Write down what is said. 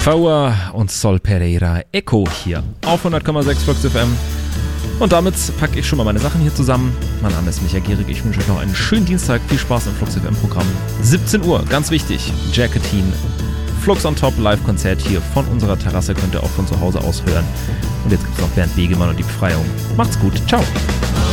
Faua und Sol Pereira Echo hier auf 100,6 Flux FM. Und damit packe ich schon mal meine Sachen hier zusammen. Mein Name ist Michael Gierig. Ich wünsche euch noch einen schönen Dienstag. Viel Spaß im Flux FM Programm. 17 Uhr, ganz wichtig, Jacketin. Flux on Top, Live-Konzert hier von unserer Terrasse. Könnt ihr auch von zu Hause aus hören. Und jetzt gibt es noch Bernd Begemann und die Befreiung. Macht's gut. Ciao.